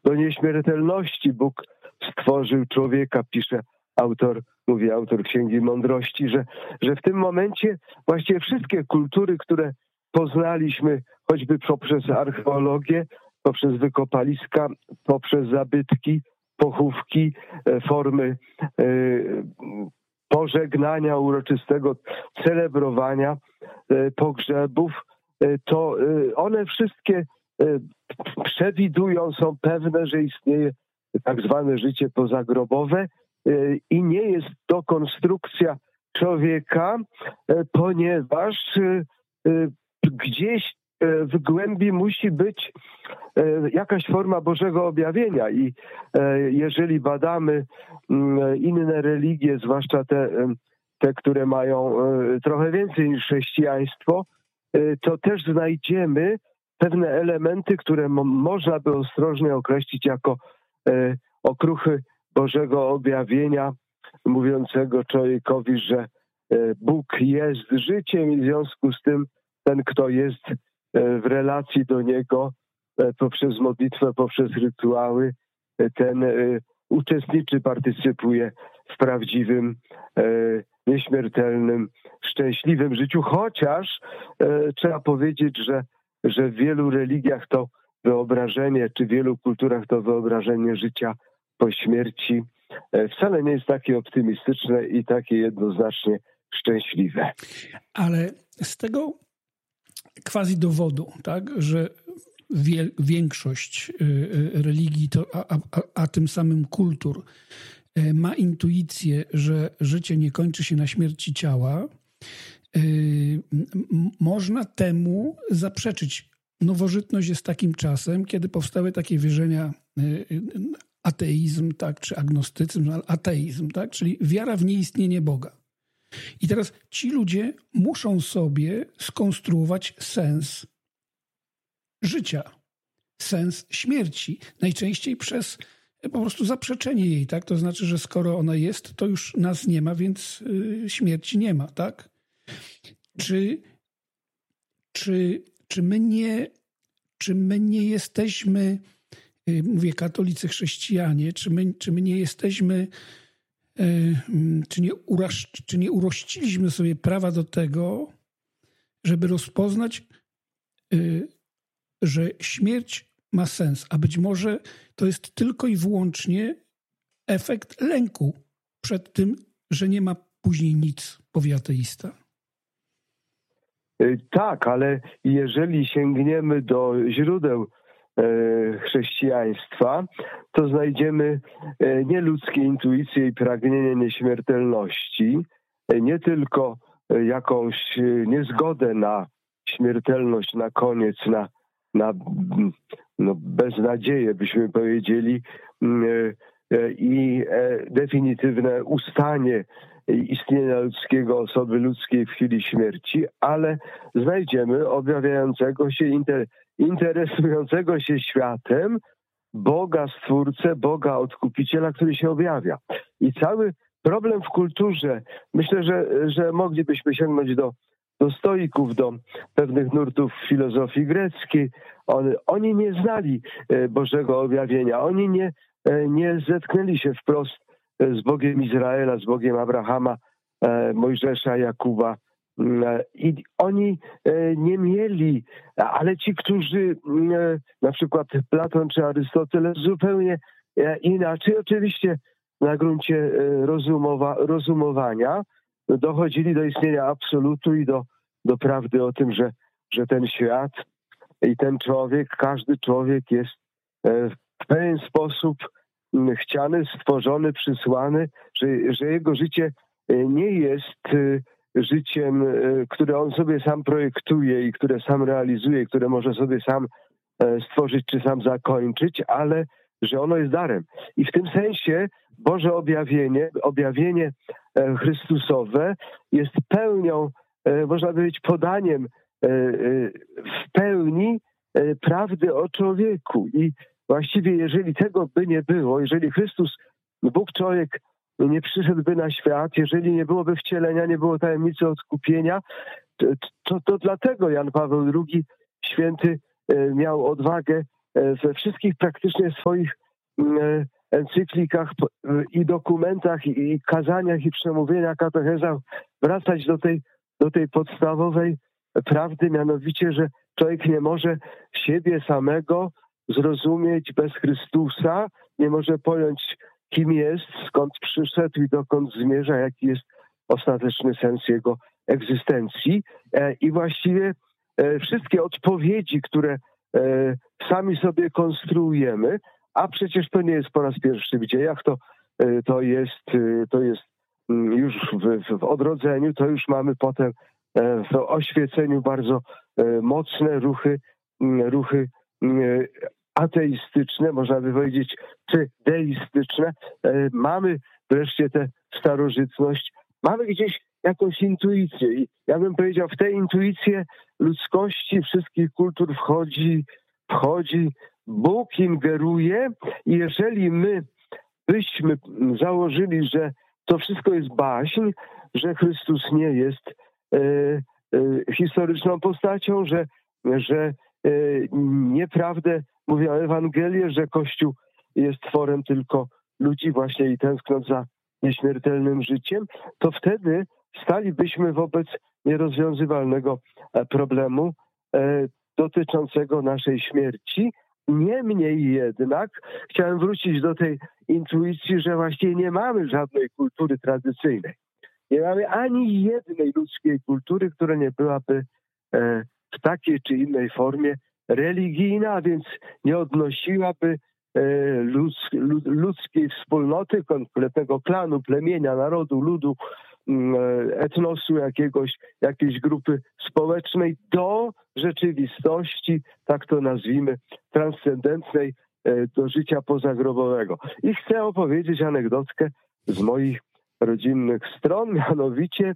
do nieśmiertelności Bóg stworzył człowieka, mówi autor Księgi Mądrości, że w tym momencie właściwie wszystkie kultury, które poznaliśmy choćby poprzez archeologię, poprzez wykopaliska, poprzez zabytki, pochówki, formy pożegnania uroczystego, celebrowania pogrzebów, to one wszystkie przewidują, są pewne, że istnieje tak zwane życie pozagrobowe i nie jest to konstrukcja człowieka, ponieważ gdzieś w głębi musi być jakaś forma Bożego objawienia i jeżeli badamy inne religie, zwłaszcza te, które mają trochę więcej niż chrześcijaństwo, to też znajdziemy pewne elementy, które można by ostrożnie określić jako okruchy Bożego objawienia, mówiącego człowiekowi, że Bóg jest życiem i w związku z tym ten, kto jest w relacji do Niego poprzez modlitwę, poprzez rytuały, ten uczestniczy, partycypuje w prawdziwym, nieśmiertelnym, szczęśliwym życiu, chociaż trzeba powiedzieć, że w wielu religiach to wyobrażenie, czy w wielu kulturach to wyobrażenie życia po śmierci wcale nie jest takie optymistyczne i takie jednoznacznie szczęśliwe. Ale z tego quasi dowodu, tak, że większość religii, a tym samym kultur ma intuicję, że życie nie kończy się na śmierci ciała, można temu zaprzeczyć. Nowożytność jest takim czasem, kiedy powstały takie wierzenia, ateizm, tak, czy agnostycyzm, ateizm, tak, czyli wiara w nieistnienie Boga. I teraz ci ludzie muszą sobie skonstruować sens życia, sens śmierci. Najczęściej przez po prostu zaprzeczenie jej, tak? To znaczy, że skoro ona jest, to już nas nie ma, więc śmierci nie ma, tak? Czy my nie jesteśmy, mówię katolicy, chrześcijanie, czy my nie jesteśmy, czy nie urościliśmy sobie prawa do tego, żeby rozpoznać, że śmierć ma sens, a być może to jest tylko i wyłącznie efekt lęku przed tym, że nie ma później nic, powie ateista. Tak, ale jeżeli sięgniemy do źródeł chrześcijaństwa, to znajdziemy nieludzkie intuicje i pragnienie nieśmiertelności, nie tylko jakąś niezgodę na śmiertelność na koniec, na beznadzieję, byśmy powiedzieli, i definitywne ustanie istnienia ludzkiego, osoby ludzkiej w chwili śmierci, ale znajdziemy objawiającego się, interesującego się światem Boga Stwórcę, Boga Odkupiciela, który się objawia. I cały problem w kulturze, myślę, że moglibyśmy sięgnąć do stoików, do pewnych nurtów filozofii greckiej. Oni nie znali Bożego objawienia. Oni nie zetknęli się wprost z Bogiem Izraela, z Bogiem Abrahama, Mojżesza, Jakuba. I oni nie mieli, ale ci, którzy, na przykład Platon czy Arystoteles, zupełnie inaczej, oczywiście na gruncie rozumowania, dochodzili do istnienia absolutu i do prawdy o tym, że ten świat i ten człowiek, każdy człowiek jest w pewien sposób chciany, stworzony, przysłany, że jego życie nie jest życiem, które on sobie sam projektuje i które sam realizuje, które może sobie sam stworzyć czy sam zakończyć, ale że ono jest darem. I w tym sensie Boże objawienie Chrystusowe jest pełnią, można powiedzieć, podaniem w pełni prawdy o człowieku. I właściwie jeżeli tego by nie było, jeżeli Chrystus, Bóg człowiek nie przyszedłby na świat, jeżeli nie byłoby wcielenia, nie było tajemnicy odkupienia, to dlatego Jan Paweł II święty miał odwagę we wszystkich praktycznie swoich encyklikach i dokumentach, i kazaniach, i przemówieniach, katechezach wracać do tej podstawowej prawdy, mianowicie, że człowiek nie może siebie samego zrozumieć bez Chrystusa, nie może pojąć, kim jest, skąd przyszedł i dokąd zmierza, jaki jest ostateczny sens jego egzystencji. I właściwie wszystkie odpowiedzi, które sami sobie konstruujemy, a przecież to nie jest po raz pierwszy w dziejach, to jest już w odrodzeniu, to już mamy potem w oświeceniu bardzo mocne ruchy ateistyczne, można by powiedzieć, czy deistyczne. Mamy wreszcie tę starożytność, mamy gdzieś jakąś intuicję i ja bym powiedział, w tę intuicję ludzkości, wszystkich kultur wchodzi, Bóg ingeruje i jeżeli my byśmy założyli, że to wszystko jest baśń, że Chrystus nie jest historyczną postacią, że nieprawdę mówią Ewangelie, że Kościół jest tworem tylko ludzi właśnie i tęsknąc za nieśmiertelnym życiem, to wtedy stalibyśmy wobec nierozwiązywalnego problemu dotyczącego naszej śmierci. Niemniej jednak chciałem wrócić do tej intuicji, że właściwie nie mamy żadnej kultury tradycyjnej. Nie mamy ani jednej ludzkiej kultury, która nie byłaby w takiej czy innej formie religijna, a więc nie odnosiłaby ludzkiej wspólnoty, konkretnego klanu, plemienia, narodu, ludu, etnosu jakiejś grupy społecznej do rzeczywistości, tak to nazwijmy, transcendentnej, do życia pozagrobowego. I chcę opowiedzieć anegdotkę z moich rodzinnych stron, mianowicie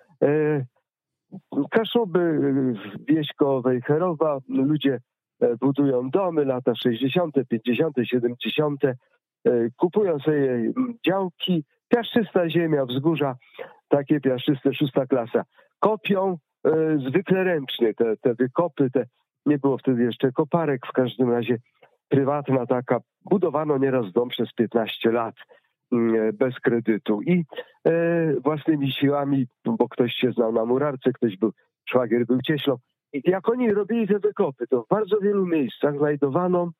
Kaszuby, wieś koło Wejherowa, ludzie budują domy, lata 60., 50., 70., kupują sobie działki, piaszczysta ziemia, wzgórza, takie piaszczyste, 6. klasa. Kopią zwykle ręcznie te wykopy, nie było wtedy jeszcze koparek, w każdym razie prywatna taka, budowano nieraz dom przez 15 lat bez kredytu i własnymi siłami, bo ktoś się znał na murarce, szwagier był cieślą. I jak oni robili te wykopy, to w bardzo wielu miejscach znajdowano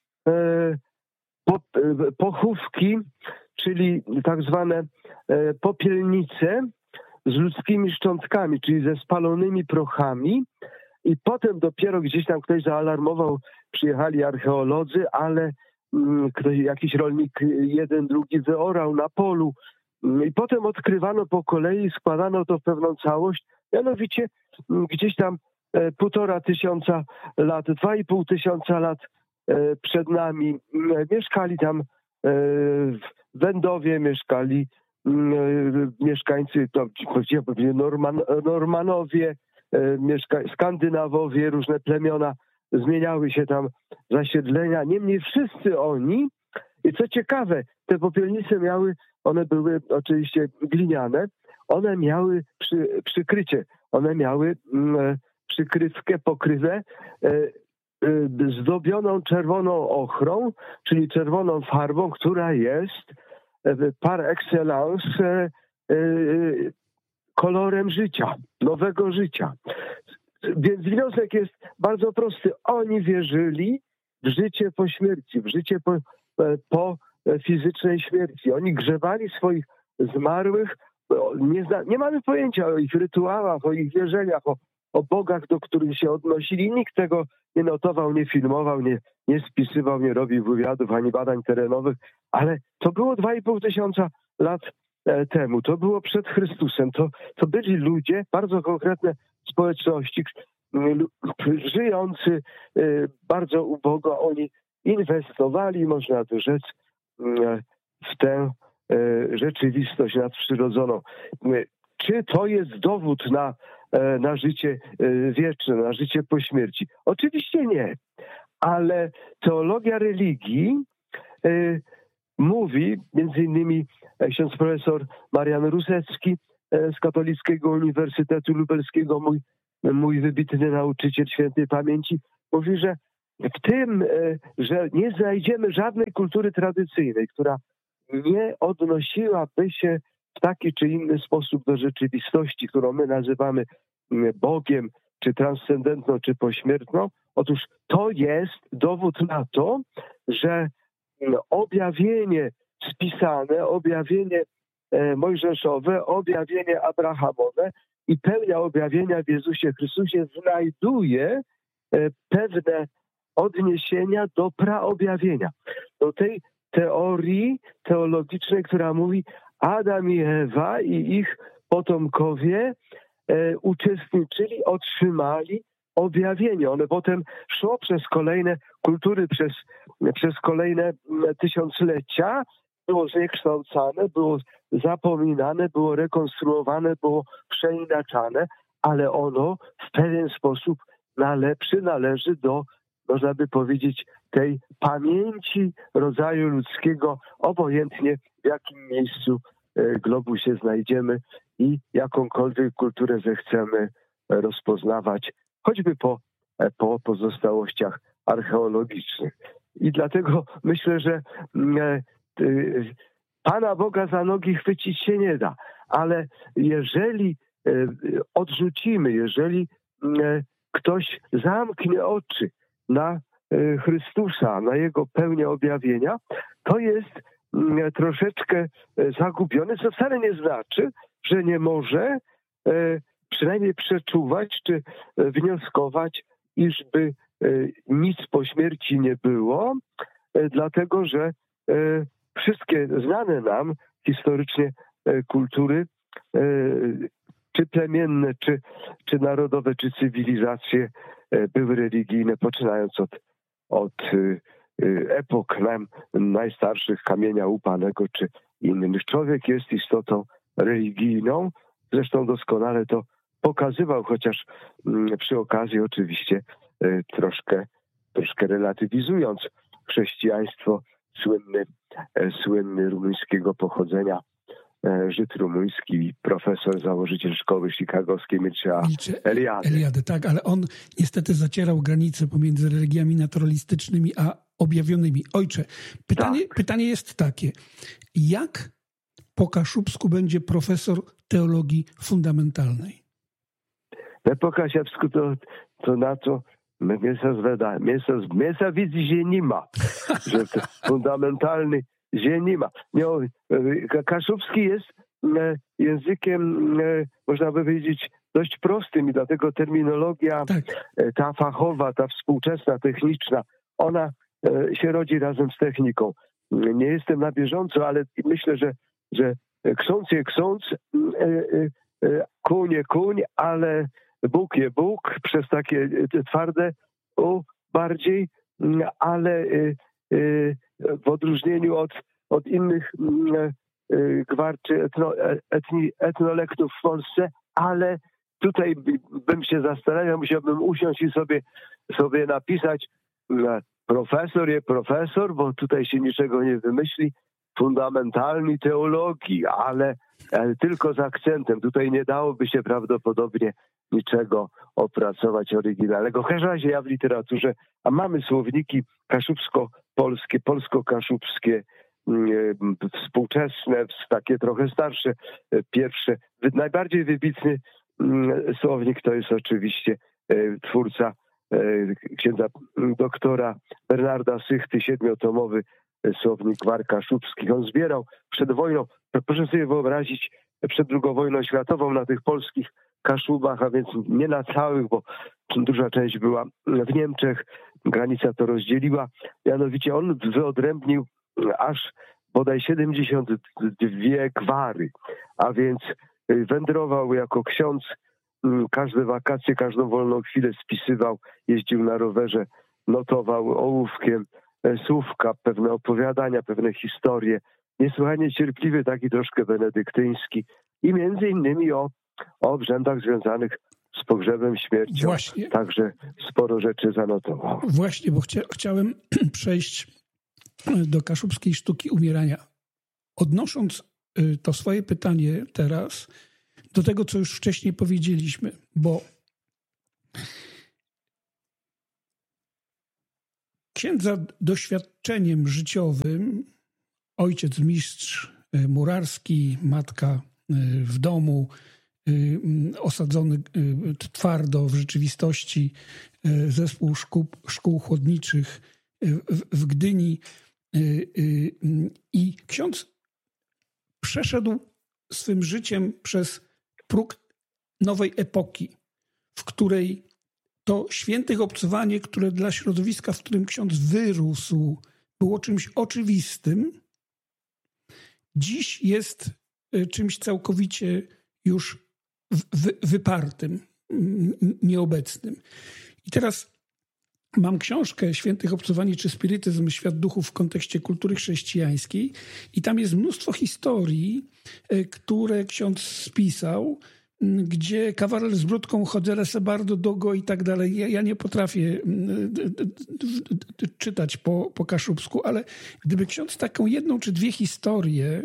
pochówki, czyli tak zwane popielnice z ludzkimi szczątkami, czyli ze spalonymi prochami. I potem dopiero gdzieś tam ktoś zaalarmował, przyjechali archeolodzy, ale jakiś rolnik jeden, drugi wyorał na polu. I potem odkrywano po kolei, składano to w pewną całość. Mianowicie gdzieś tam 1500 lat, 2500 lat przed nami mieszkali tam w Wędowie, mieszkali mieszkańcy, to Normanowie, Skandynawowie, różne plemiona, zmieniały się tam zasiedlenia. Niemniej wszyscy oni, i co ciekawe, te popielnice one były oczywiście gliniane, one miały przykrycie, one miały pokrywę zdobioną czerwoną ochrą, czyli czerwoną farbą, która jest par excellence kolorem życia, nowego życia. Więc wniosek jest bardzo prosty. Oni wierzyli w życie po śmierci, w życie po fizycznej śmierci. Oni grzebali swoich zmarłych. Nie mamy pojęcia o ich rytuałach, o ich wierzeniach, o bogach, do których się odnosili. Nikt tego nie notował, nie filmował, nie spisywał, nie robił wywiadów ani badań terenowych, ale to było 2500 lat temu. To było przed Chrystusem. To byli ludzie, bardzo konkretne społeczności, żyjący bardzo ubogo. Oni inwestowali, można tu rzec, w tę rzeczywistość nadprzyrodzoną. Czy to jest dowód na życie wieczne, na życie po śmierci? Oczywiście nie, ale teologia religii mówi, między innymi ksiądz profesor Marian Rusecki z Katolickiego Uniwersytetu Lubelskiego, mój wybitny nauczyciel świętej pamięci, mówi, że w tym, że nie znajdziemy żadnej kultury tradycyjnej, która nie odnosiłaby się w taki czy inny sposób do rzeczywistości, którą my nazywamy Bogiem, czy transcendentną, czy pośmiertną. Otóż to jest dowód na to, że objawienie spisane, objawienie mojżeszowe, objawienie abrahamowe i pełnia objawienia w Jezusie Chrystusie znajduje pewne odniesienia do praobjawienia, do tej teorii teologicznej, która mówi, Adam i Ewa i ich potomkowie uczestniczyli, otrzymali objawienie. One potem szło przez kolejne kultury, przez kolejne tysiąclecia, było zniekształcane, było zapominane, było rekonstruowane, było przeinaczane, ale ono w pewien sposób przynależy do, można by powiedzieć, tej pamięci rodzaju ludzkiego, obojętnie w jakim miejscu globu się znajdziemy i jakąkolwiek kulturę zechcemy rozpoznawać, choćby po pozostałościach archeologicznych. I dlatego myślę, że Pana Boga za nogi chwycić się nie da, ale jeżeli odrzucimy, jeżeli ktoś zamknie oczy na Chrystusa, na Jego pełnię objawienia, to jest troszeczkę zagubiony, co wcale nie znaczy, że nie może przynajmniej przeczuwać czy wnioskować, iżby nic po śmierci nie było, dlatego że wszystkie znane nam historycznie kultury, czy plemienne, czy narodowe, czy cywilizacje były religijne, poczynając od epok najstarszych, kamienia łupanego, czy innych. Człowiek jest istotą religijną, zresztą doskonale to pokazywał, chociaż przy okazji oczywiście troszkę relatywizując chrześcijaństwo, słynny rumuńskiego pochodzenia Żyd rumuński, profesor, założyciel szkoły chicagowskiej Mircea Eliade. Tak, ale on niestety zacierał granice pomiędzy religiami naturalistycznymi a objawionymi. Ojcze, pytanie jest takie. Jak po kaszubsku będzie profesor teologii fundamentalnej? Po kaszubsku to na to mięsa zweda, mięsa widzi, że nie ma, że to fundamentalny, że nie ma. Kaszubski jest językiem, można by powiedzieć, dość prostym i dlatego terminologia ta fachowa, ta współczesna, techniczna, ona się rodzi razem z techniką. Nie jestem na bieżąco, ale myślę, że ksiądz je ksiądz, kuń je kuń, ale Bóg je Bóg, przez takie twarde bardziej, ale w odróżnieniu od innych gwarczy etnolektów w Polsce, ale tutaj bym się zastanawiał, musiałbym usiąść i sobie napisać profesor je profesor, bo tutaj się niczego nie wymyśli, fundamentalnej teologii, ale tylko z akcentem. Tutaj nie dałoby się prawdopodobnie niczego opracować oryginalnego. W każdym razie ja w literaturze, a mamy słowniki kaszubsko-polskie, polsko-kaszubskie, współczesne, takie trochę starsze, pierwsze. Najbardziej wybitny słownik to jest oczywiście twórca księdza doktora Bernarda Sychty, 7-tomowy słownik Gwar Kaszubskich. On zbierał przed wojną, proszę sobie wyobrazić, przed II wojną światową na tych polskich Kaszubach, a więc nie na całych, bo duża część była w Niemczech, granica to rozdzieliła. Mianowicie on wyodrębnił aż bodaj 72 gwary, a więc wędrował jako ksiądz, każde wakacje, każdą wolną chwilę spisywał, jeździł na rowerze, notował ołówkiem słówka, pewne opowiadania, pewne historie. Niesłychanie cierpliwy, taki troszkę benedyktyński i między innymi o obrzędach związanych z pogrzebem, śmiercią. Właśnie. Także sporo rzeczy zanotował. Właśnie, bo chciałem przejść do kaszubskiej sztuki umierania. Odnosząc to swoje pytanie teraz do tego, co już wcześniej powiedzieliśmy, bo księdza doświadczeniem życiowym, ojciec mistrz murarski, matka w domu, osadzony twardo w rzeczywistości zespół szkół chłodniczych w Gdyni. I ksiądz przeszedł swym życiem przez próg nowej epoki, w której to świętych obcowanie, które dla środowiska, w którym ksiądz wyrósł, było czymś oczywistym, dziś jest czymś całkowicie już wypartym, nieobecnym. I teraz mam książkę Świętych obcowanie czy spirytyzm, świat duchów w kontekście kultury chrześcijańskiej i tam jest mnóstwo historii, które ksiądz spisał, gdzie kawaler z brudką, chodzele se bardzo długo i tak dalej. Ja nie potrafię czytać po kaszubsku, ale gdyby ksiądz taką jedną czy dwie historie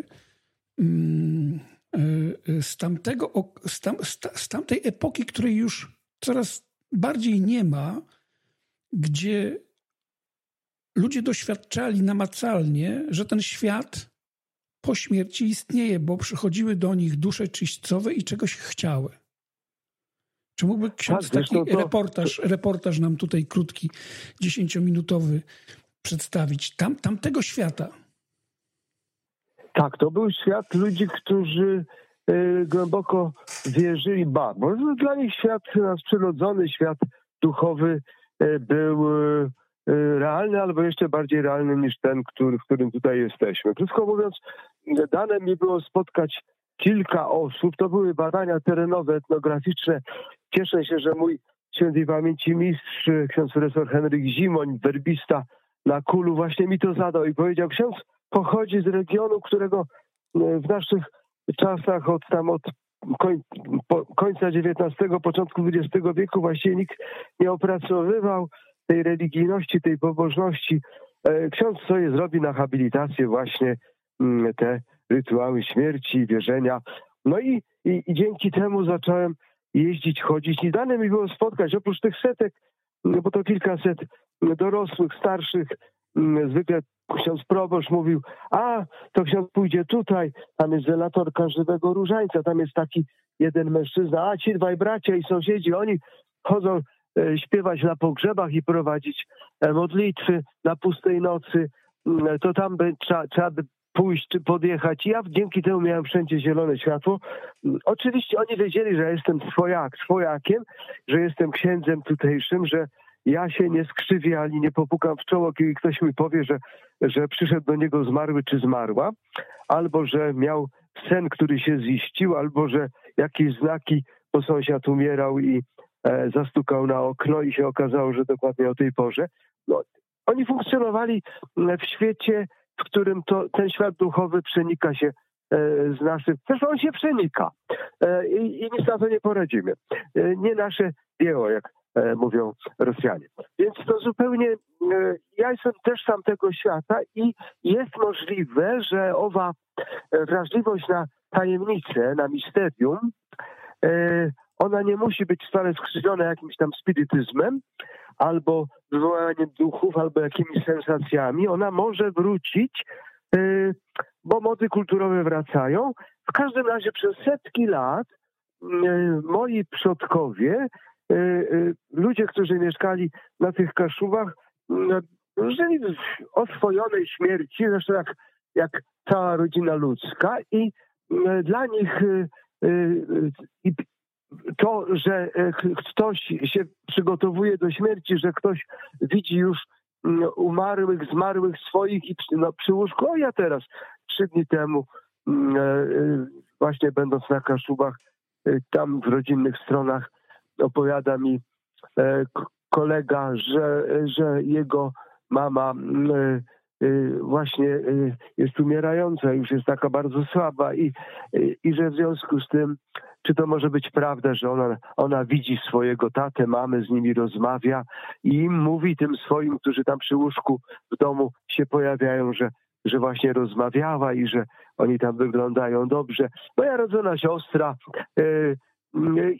z tamtej epoki, której już coraz bardziej nie ma, gdzie ludzie doświadczali namacalnie, że ten świat po śmierci istnieje, bo przychodziły do nich dusze czyśćcowe i czegoś chciały. Czy mógłby ksiądz taki reportaż nam tutaj krótki, 10-minutowy przedstawić tamtego świata? Tak, to był świat ludzi, którzy głęboko wierzyli, bo dla nich świat nadprzyrodzony, świat duchowy był realny, albo jeszcze bardziej realny niż ten, w którym tutaj jesteśmy. Krótko mówiąc, dane mi było spotkać kilka osób. To były badania terenowe, etnograficzne. Cieszę się, że mój świętej pamięci mistrz, ksiądz profesor Henryk Zimoń, werbista na Kulu, właśnie mi to zadał i powiedział, ksiądz pochodzi z regionu, którego w naszych czasach od końca XIX, początku XX wieku właściwie nikt nie opracowywał tej religijności, tej pobożności. Ksiądz sobie zrobi na habilitację właśnie te rytuały śmierci, wierzenia. No i dzięki temu zacząłem jeździć, chodzić. I dane mi było spotkać, oprócz tych setek, bo to kilkaset dorosłych, starszych, zwykle ksiądz proboszcz mówił, to ksiądz pójdzie tutaj, tam jest zelatorka żywego różańca, tam jest taki jeden mężczyzna, ci dwaj bracia i sąsiedzi, oni chodzą śpiewać na pogrzebach i prowadzić modlitwy na pustej nocy, to tam trzeba by pójść czy podjechać. I ja dzięki temu miałem wszędzie zielone światło. Oczywiście oni wiedzieli, że jestem swojakiem, że jestem księdzem tutejszym, że ja się nie skrzywię ani nie popukam w czoło, kiedy ktoś mi powie, że przyszedł do niego zmarły czy zmarła, albo że miał sen, który się ziścił, albo że jakieś znaki, bo sąsiad umierał i zastukał na okno i się okazało, że dokładnie o tej porze. No, oni funkcjonowali w świecie, w którym ten świat duchowy przenika się z naszym. Zresztą on się przenika i nic na to nie poradzimy. Nie nasze dzieło, jak mówią Rosjanie. Więc to zupełnie, ja jestem też sam tego świata i jest możliwe, że owa wrażliwość na tajemnicę, na misterium, ona nie musi być wcale skrzywiona jakimś tam spirytyzmem, albo wywołaniem duchów, albo jakimiś sensacjami. Ona może wrócić, bo mody kulturowe wracają. W każdym razie przez setki lat moi przodkowie, ludzie, którzy mieszkali na tych Kaszubach, żyli w oswojonej śmierci, zresztą jak cała rodzina ludzka i dla nich to, że ktoś się przygotowuje do śmierci, że ktoś widzi już zmarłych swoich i przy łóżku, ja teraz 3 dni temu właśnie będąc na Kaszubach, tam w rodzinnych stronach opowiada mi kolega, że jego mama właśnie jest umierająca, już jest taka bardzo słaba i że w związku z tym, czy to może być prawda, że ona widzi swojego tatę, mamę, z nimi rozmawia i im mówi tym swoim, którzy tam przy łóżku w domu się pojawiają, że właśnie rozmawiała i że oni tam wyglądają dobrze. Moja rodzona siostra i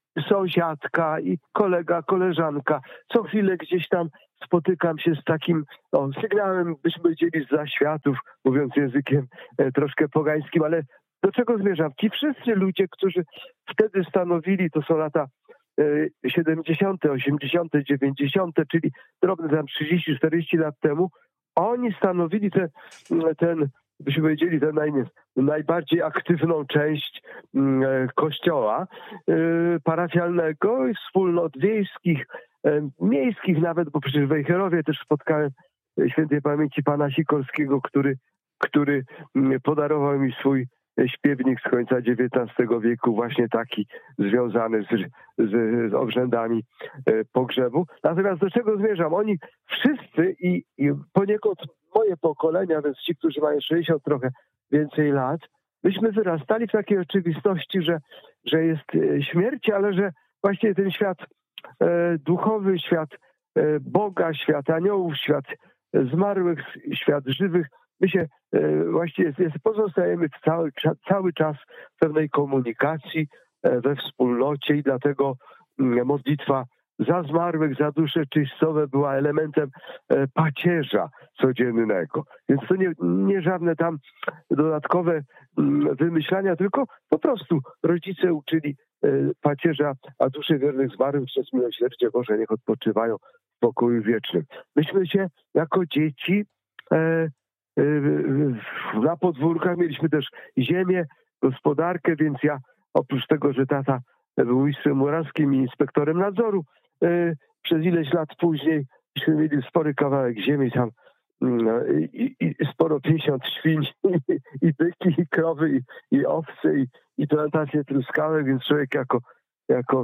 sąsiadka i kolega, koleżanka. Co chwilę gdzieś tam spotykam się z takim sygnałem, byśmy powiedzieli, z zaświatów, mówiąc językiem troszkę pogańskim, ale do czego zmierzam? Ci wszyscy ludzie, którzy wtedy stanowili, to są lata 70., 80., 90., czyli drobne tam 30-40 lat temu, oni stanowili byśmy powiedzieli, tę najbardziej aktywną część kościoła parafialnego i wspólnot wiejskich, miejskich nawet, bo przecież w Wejherowie też spotkałem świętej pamięci pana Sikorskiego, który podarował mi swój śpiewnik z końca XIX wieku, właśnie taki związany z obrzędami pogrzebu. Natomiast do czego zmierzam? Oni wszyscy i poniekąd moje pokolenia, więc ci, którzy mają 60 trochę więcej lat, myśmy wyrastali w takiej oczywistości, że jest śmierć, ale że właśnie ten świat duchowy, świat Boga, świat aniołów, świat zmarłych, świat żywych, my się właściwie pozostajemy cały czas w pewnej komunikacji, we wspólnocie i dlatego modlitwa za zmarłych, za dusze czyścowe była elementem pacierza codziennego. Więc to nie żadne tam dodatkowe wymyślania, tylko po prostu rodzice uczyli pacierza, a dusze wiernych zmarłych przez miłosierdzie Boże niech odpoczywają w pokoju wiecznym. Myśmy się jako dzieci na podwórkach mieliśmy też ziemię, gospodarkę, więc ja oprócz tego, że tata był mistrzem murarskim i inspektorem nadzoru, przez ileś lat później myśmy mieli spory kawałek ziemi tam i sporo 50 świń i byki, i krowy, i owce, i plantacje truskawek, więc człowiek jako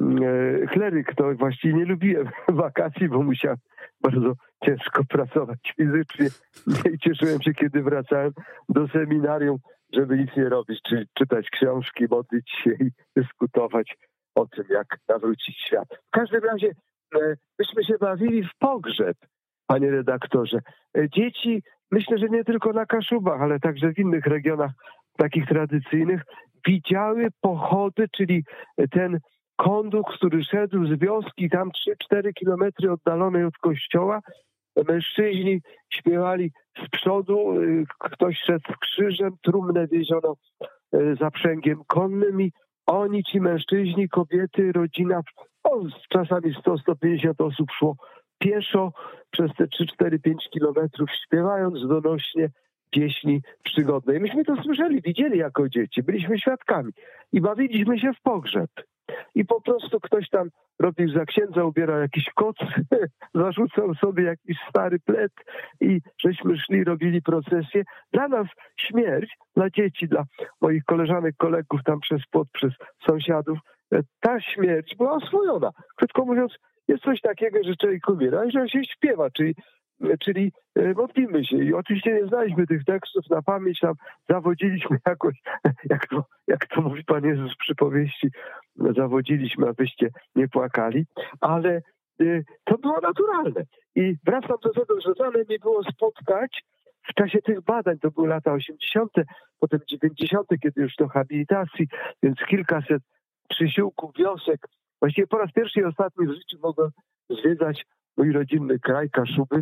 kleryk to właściwie nie lubiłem wakacji, bo musiałem bardzo ciężko pracować fizycznie i cieszyłem się, kiedy wracałem do seminarium, żeby nic nie robić, czyli czytać książki, modlić się i dyskutować o tym, jak nawrócić świat. W każdym razie myśmy się bawili w pogrzeb, panie redaktorze. Dzieci, myślę, że nie tylko na Kaszubach, ale także w innych regionach takich tradycyjnych, widziały pochody, czyli ten kondukt, który szedł z wioski tam 3-4 kilometry oddalonej od kościoła. Mężczyźni śpiewali z przodu, ktoś szedł z krzyżem, trumnę wieziono zaprzęgiem konnym i oni, ci mężczyźni, kobiety, rodzina, czasami 100-150 osób szło pieszo przez te 3-4-5 kilometrów, śpiewając donośnie pieśni przygodne. I myśmy to słyszeli, widzieli jako dzieci, byliśmy świadkami i bawiliśmy się w pogrzeb. I po prostu ktoś tam robił za księdza, ubierał jakiś koc, zarzucał sobie jakiś stary plet i żeśmy szli, robili procesję. Dla nas śmierć, dla dzieci, dla moich koleżanek, kolegów tam przez płot, przez sąsiadów, ta śmierć była oswojona. Krótko mówiąc, jest coś takiego, że człowiek umiera i że się śpiewa, czyli modlimy się. I oczywiście nie znaliśmy tych tekstów na pamięć, tam zawodziliśmy jakoś, jak to mówi Pan Jezus w przypowieści, zawodziliśmy, abyście nie płakali, ale to było naturalne. I wracam do tego, że dane mi było spotkać w czasie tych badań, to były lata 80., potem 90., kiedy już do habilitacji, więc kilkaset przysiłków, wiosek. Właściwie po raz pierwszy i ostatni w życiu mogłem zwiedzać mój rodzinny kraj, Kaszuby.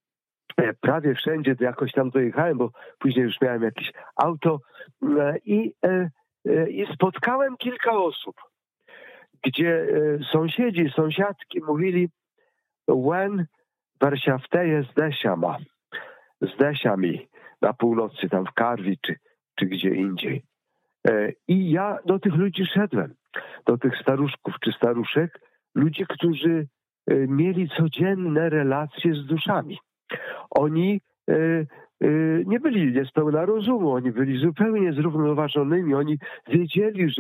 Prawie wszędzie jakoś tam dojechałem, bo później już miałem jakieś auto i spotkałem kilka osób, gdzie sąsiedzi, sąsiadki mówili when Warszawteje z Desiami na północy, tam w Karwi czy gdzie indziej. I ja do tych ludzi szedłem, do tych staruszków czy staruszek, ludzi, którzy mieli codzienne relacje z duszami. Oni nie byli niespełna rozumu, oni byli zupełnie zrównoważonymi, oni wiedzieli,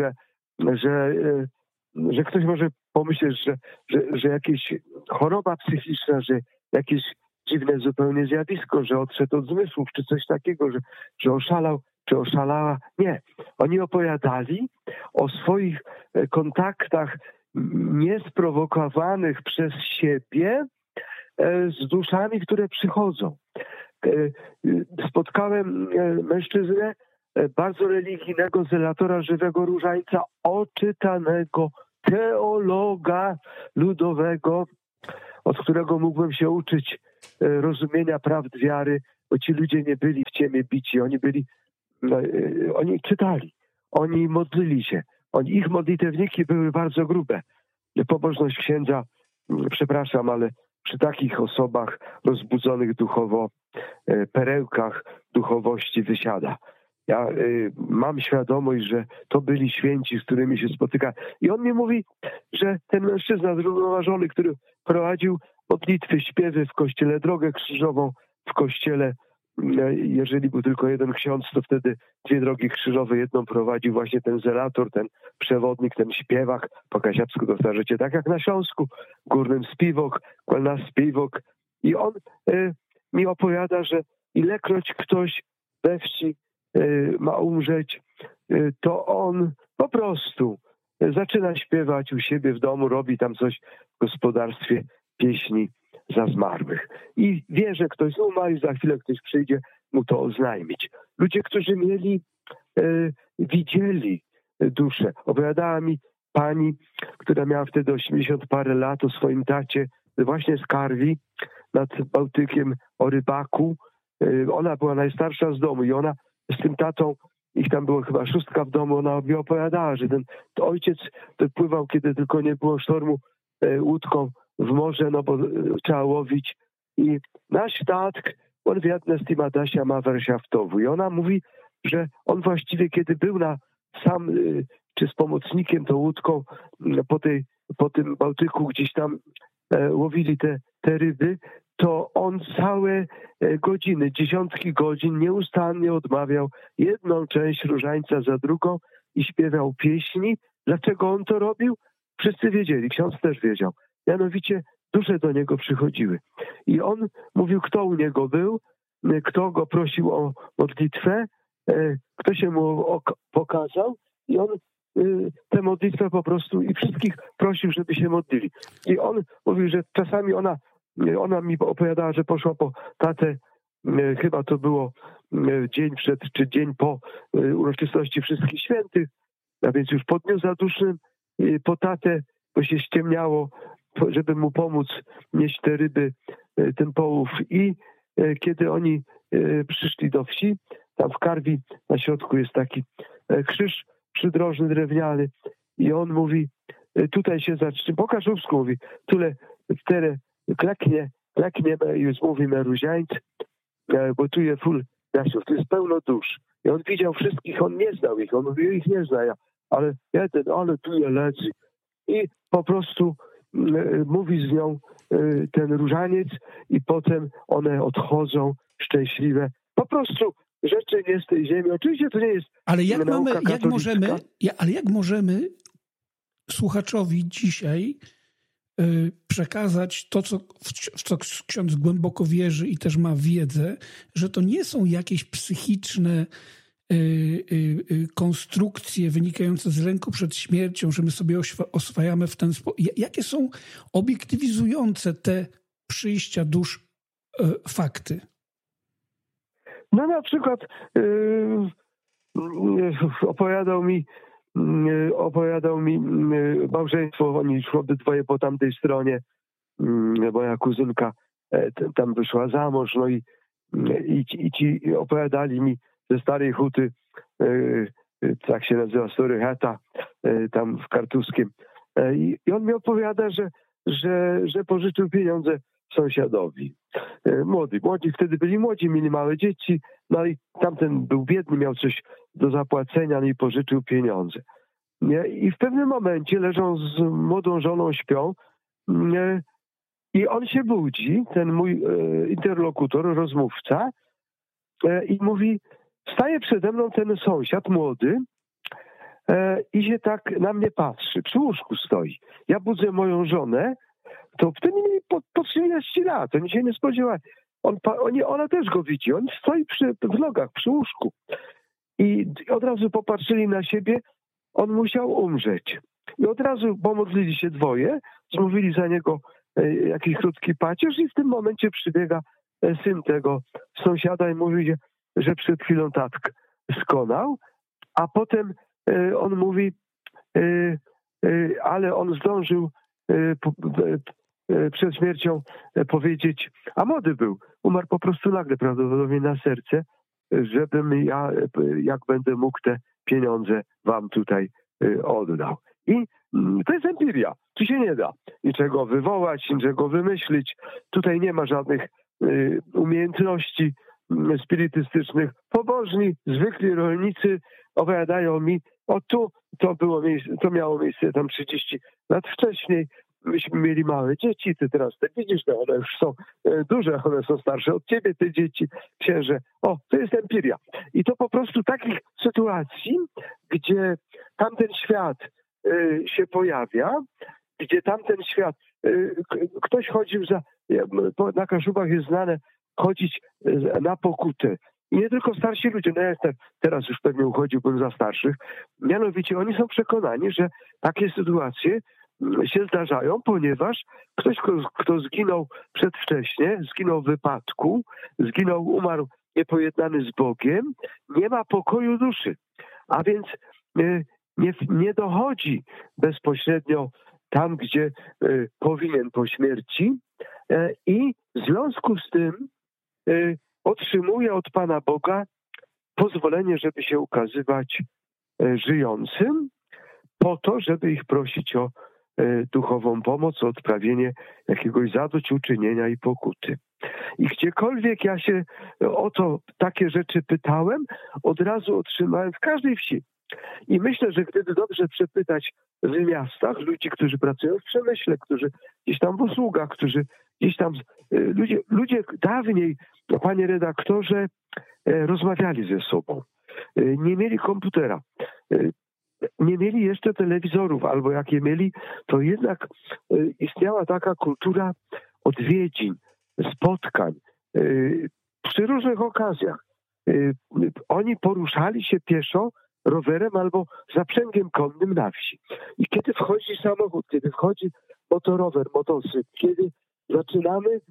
że ktoś może pomyśleć, że jakieś choroba psychiczna, że jakieś dziwne zupełnie zjawisko, że odszedł od zmysłów, czy coś takiego, że oszalał, czy oszalała. Nie. Oni opowiadali o swoich kontaktach niesprowokowanych przez siebie z duszami, które przychodzą. Spotkałem mężczyznę bardzo religijnego, zelatora żywego różańca, oczytanego teologa ludowego, od którego mógłbym się uczyć rozumienia prawd wiary, bo ci ludzie nie byli w ciemię bici, oni czytali, oni modlili się, ich modlitewniki były bardzo grube. Pobożność księdza, przepraszam, ale przy takich osobach rozbudzonych duchowo, perełkach duchowości wysiada. Ja mam świadomość, że to byli święci, z którymi się spotyka. I on mi mówi, że ten mężczyzna zrównoważony, który prowadził modlitwy, śpiewy w kościele, drogę krzyżową w kościele, jeżeli był tylko jeden ksiądz, to wtedy 2 drogi krzyżowe, jedną prowadził właśnie ten zelator, ten przewodnik, ten śpiewak, po kasiapsku to starzecie, tak jak na Śląsku, górnym spiwok, nas spiwok. I on mi opowiada, że ilekroć ktoś we wsi ma umrzeć, to on po prostu zaczyna śpiewać u siebie w domu, robi tam coś w gospodarstwie, pieśni za zmarłych. I wie, że ktoś umarł i za chwilę ktoś przyjdzie mu to oznajmić. Ludzie, którzy widzieli duszę. Opowiadała mi pani, która miała wtedy 80 parę lat, o swoim tacie właśnie z Karwi nad Bałtykiem, o rybaku. Ona była najstarsza z domu i ona z tym tatą, ich tam było chyba 6 w domu, ona mi opowiadała, że ten ojciec wypływał, kiedy tylko nie było sztormu, łódką w morze, no bo trzeba łowić. I nasz tatk, on wiedne z tym Adasia ma werszaftowu. I ona mówi, że on właściwie, kiedy był sam, czy z pomocnikiem, tą łódką po tym Bałtyku, gdzieś tam łowili te ryby, to on całe godziny, dziesiątki godzin nieustannie odmawiał jedną część różańca za drugą i śpiewał pieśni. Dlaczego on to robił? Wszyscy wiedzieli, ksiądz też wiedział. Mianowicie dusze do niego przychodziły. I on mówił, kto u niego był, kto go prosił o modlitwę, kto się mu pokazał i on tę modlitwę po prostu i wszystkich prosił, żeby się modlili. I on mówił, że czasami ona mi opowiadała, że poszła po tatę, chyba to było dzień przed, czy dzień po uroczystości Wszystkich Świętych, a więc już po dniu zadusznym, po tatę, bo się ściemniało, żeby mu pomóc nieść te ryby, ten połów. I kiedy oni przyszli do wsi, tam w Karwi na środku jest taki krzyż przydrożny, drewniany i on mówi, tutaj się zacznie, po kaszubsku mówi, tyle klekniemy i już mówimy różańc, bo tu jest full naszów, tu jest pełno dusz. I on widział wszystkich, on nie znał ich, on mówił, ich nie zna, ale tu je leży. I po prostu mówi z nią ten różaniec i potem one odchodzą szczęśliwe. Po prostu rzeczy nie z tej ziemi. Oczywiście to nie jest nauka katolicka. Ale jak możemy słuchaczowi dzisiaj przekazać to, w co ksiądz głęboko wierzy i też ma wiedzę, że to nie są jakieś psychiczne konstrukcje wynikające z lęku przed śmiercią, że my sobie oswajamy w ten sposób. Jakie są obiektywizujące te przyjścia dusz fakty? No na przykład opowiadał mi małżeństwo, oni szło obydwoje po tamtej stronie, moja kuzynka tam wyszła za mąż, no i ci opowiadali mi ze Starej Huty, tak się nazywa, Stary Chata, tam w Kartuskiem. I on mi opowiada, że pożyczył pieniądze sąsiadowi. Młodzi wtedy byli młodzi, mieli małe dzieci, no i tamten był biedny, miał coś do zapłacenia, no i pożyczył pieniądze. I w pewnym momencie leżą z młodą żoną, śpią i on się budzi, ten mój interlokutor, rozmówca, i mówi, staje przede mną ten sąsiad młody i się tak na mnie patrzy, przy łóżku stoi. Ja budzę moją żonę, to wtedy mieli po 30 lat, oni się nie spodziewali. Ona też go widzi, on stoi w nogach, przy łóżku. I od razu popatrzyli na siebie, on musiał umrzeć. I od razu pomodlili się dwoje, zmówili za niego jakiś krótki pacierz i w tym momencie przybiega syn tego sąsiada i mówi, że przed chwilą tatk skonał, a potem on mówi, ale on zdążył przed śmiercią powiedzieć, a młody był, umarł po prostu nagle, prawdopodobnie na serce, żebym ja, jak będę mógł, te pieniądze wam tutaj oddał. I to jest empiria. Tu się nie da niczego wywołać, niczego wymyślić. Tutaj nie ma żadnych umiejętności spirytystycznych. Pobożni, zwykli rolnicy opowiadają mi, to miało miejsce tam 30 lat wcześniej. Myśmy mieli małe dzieci, ty teraz te widzisz, one już są duże, one są starsze od ciebie, te dzieci, księże. To jest empiria. I to po prostu takich sytuacji, gdzie tamten świat się pojawia, gdzie tamten świat, ktoś chodził na Kaszubach jest znane chodzić na pokutę. I nie tylko starsi ludzie, ja teraz już pewnie uchodziłbym za starszych, mianowicie oni są przekonani, że takie sytuacje się zdarzają, ponieważ ktoś, kto zginął przedwcześnie, zginął w wypadku, umarł niepojednany z Bogiem, nie ma pokoju duszy. A więc nie dochodzi bezpośrednio tam, gdzie powinien po śmierci i w związku z tym otrzymuje od Pana Boga pozwolenie, żeby się ukazywać żyjącym, po to, żeby ich prosić o duchową pomoc, o odprawienie jakiegoś zadośćuczynienia i pokuty. I gdziekolwiek ja się o to takie rzeczy pytałem, od razu otrzymałem w każdej wsi. I myślę, że gdyby dobrze przepytać w miastach ludzi, którzy pracują w przemyśle, którzy gdzieś tam w usługach, którzy gdzieś tam... Ludzie dawniej, panie redaktorze, rozmawiali ze sobą. Nie mieli komputera. Nie mieli jeszcze telewizorów, albo jak je mieli, to jednak istniała taka kultura odwiedzin, spotkań przy różnych okazjach. Oni poruszali się pieszo, rowerem albo zaprzęgiem konnym na wsi. I kiedy wchodzi samochód, kiedy wchodzi motorower, motocykl, kiedy zaczynamy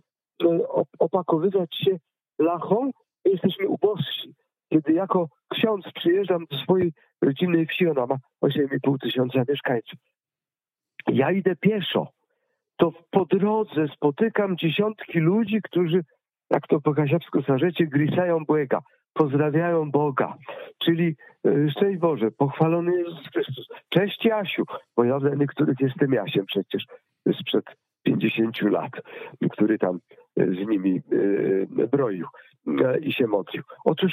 opakowywać się lachą, jesteśmy ubożsi. Kiedy jako ksiądz przyjeżdżam do swojej rodzinnej wsi, ona ma 8,5 tysiąca mieszkańców. Ja idę pieszo. To po drodze spotykam dziesiątki ludzi, którzy, jak to po kasiapsku starzecie, grisają Błega, pozdrawiają Boga. Czyli szczęść Boże, pochwalony Jezus Chrystus. Cześć Jasiu, bo ja dla niektórych jestem Jasiem przecież sprzed 50 lat, który tam z nimi broił i się modlił. Otóż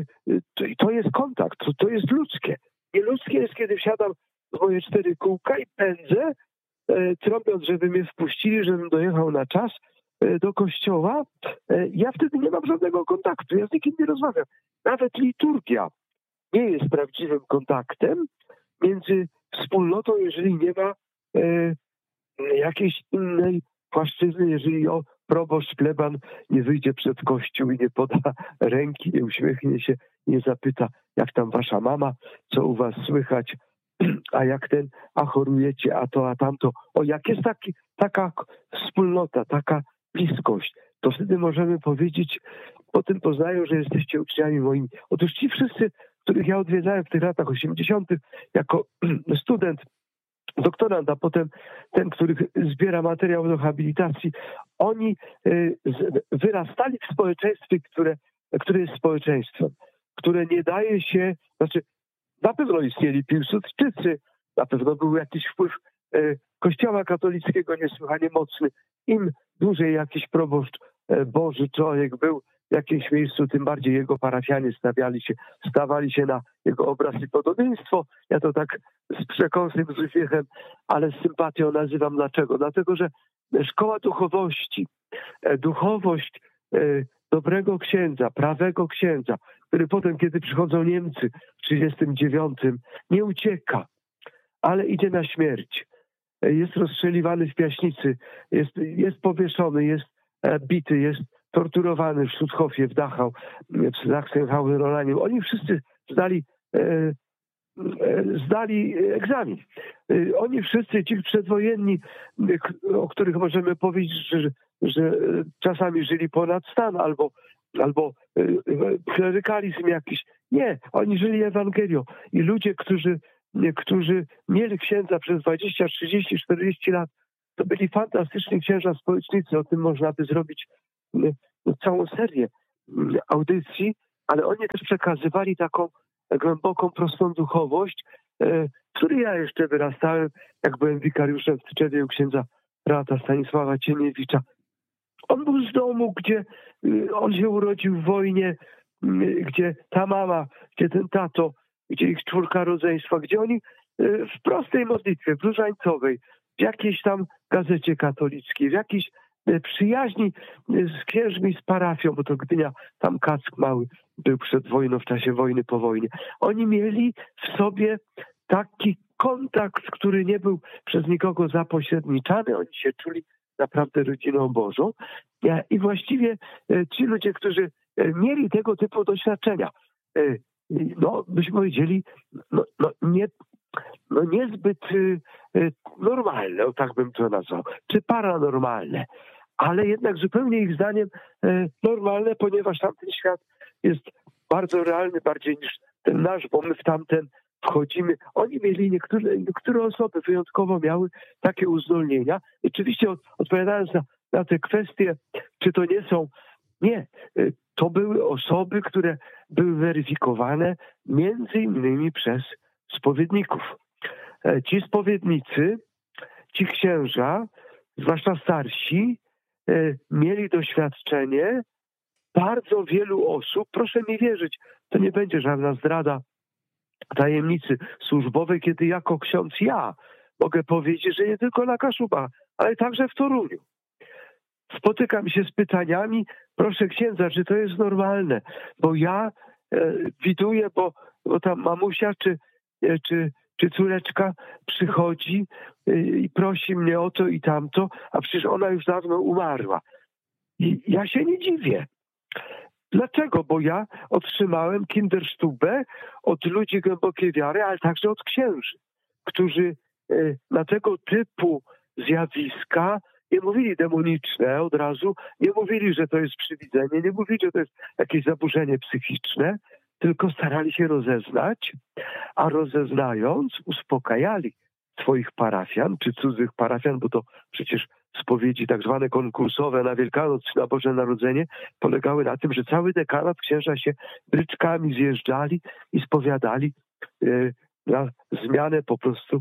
to jest kontakt, to jest ludzkie. Nieludzkie jest, kiedy wsiadam w moje 4 kółka i pędzę, trąbiąc, żeby mnie wpuścili, żebym dojechał na czas do kościoła. Ja wtedy nie mam żadnego kontaktu, ja z nikim nie rozmawiam. Nawet liturgia nie jest prawdziwym kontaktem między wspólnotą, jeżeli nie ma jakiejś innej płaszczyzny, jeżeli proboszcz, pleban nie wyjdzie przed kościół i nie poda ręki, nie uśmiechnie się, nie zapyta, jak tam wasza mama, co u was słychać, a jak a chorujecie, a to, a tamto. Jak jest taka wspólnota, taka bliskość, to wtedy możemy powiedzieć, potem poznają, że jesteście uczniami moimi. Otóż ci wszyscy, których ja odwiedzałem w tych latach 80. jako student, doktorant, a potem ten, który zbiera materiał do habilitacji, oni wyrastali w społeczeństwie, które jest społeczeństwem, które nie daje się, na pewno istnieli Piłsudczycy, na pewno był jakiś wpływ Kościoła katolickiego niesłychanie mocny. Im dłużej jakiś proboszcz Boży człowiek był w jakimś miejscu, tym bardziej jego parafianie stawali się na jego obraz i podobieństwo. Ja to tak z przekąsem, z uśmiechem, ale z sympatią nazywam. Dlaczego? Dlatego, że szkoła duchowości, duchowość dobrego księdza, prawego księdza, który potem, kiedy przychodzą Niemcy w 1939, nie ucieka, ale idzie na śmierć. Jest rozstrzeliwany w Piaśnicy, jest powieszony, jest bity, jest torturowany w Schutzhofie, w Dachau, w Sachsenhausen-Rolaniu. Oni wszyscy zdali egzamin. Oni wszyscy, ci przedwojenni, o których możemy powiedzieć, że czasami żyli ponad stan, albo klerykalizm jakiś. Nie, oni żyli Ewangelią. I ludzie, którzy którzy mieli księdza przez 20, 30, 40 lat, to byli fantastyczni księża społecznicy. O tym można by zrobić całą serię audycji, ale oni też przekazywali taką głęboką, prostą duchowość, w której ja jeszcze wyrastałem, jak byłem wikariuszem w Tczewie u księdza brata Stanisława Ciemiewicza. On był z domu, gdzie on się urodził w wojnie, gdzie ta mama, gdzie ten tato, gdzie ich 4 rodzeństwa, gdzie oni w prostej modlitwie, w różańcowej, w jakiejś tam gazecie katolickiej, w jakiejś przyjaźni z księżmi, z parafią, bo to Gdynia, tam Kack mały był przed wojną, w czasie wojny, po wojnie. Oni mieli w sobie taki kontakt, który nie był przez nikogo zapośredniczany. Oni się czuli naprawdę rodziną Bożą. I właściwie ci ludzie, którzy mieli tego typu doświadczenia, byśmy powiedzieli, niezbyt normalne, tak bym to nazwał, czy paranormalne, ale jednak zupełnie ich zdaniem normalne, ponieważ tamten świat jest bardzo realny, bardziej niż ten nasz, bo my w tamten wchodzimy. Oni mieli, niektóre osoby wyjątkowo miały takie uzdolnienia. I oczywiście odpowiadając na te kwestie, czy to nie są... Nie, to były osoby, które były weryfikowane między innymi przez spowiedników. Ci spowiednicy, ci księża, zwłaszcza starsi, mieli doświadczenie bardzo wielu osób. Proszę mi wierzyć, to nie będzie żadna zdrada tajemnicy służbowej, kiedy jako ksiądz ja mogę powiedzieć, że nie tylko na Kaszubach, ale także w Toruniu. Spotykam się z pytaniami, proszę księdza, czy to jest normalne, bo ja widuję, bo ta mamusia czy córeczka przychodzi i prosi mnie o to i tamto, a przecież ona już dawno umarła. I ja się nie dziwię. Dlaczego? Bo ja otrzymałem Kinderstube od ludzi głębokiej wiary, ale także od księży, którzy na tego typu zjawiska nie mówili demoniczne od razu, nie mówili, że to jest przywidzenie, nie mówili, że to jest jakieś zaburzenie psychiczne, tylko starali się rozeznać, a rozeznając uspokajali swoich parafian, czy cudzych parafian, bo to przecież spowiedzi tak zwane konkursowe na Wielkanoc czy na Boże Narodzenie polegały na tym, że cały dekanat księża się bryczkami zjeżdżali i spowiadali na zmianę po prostu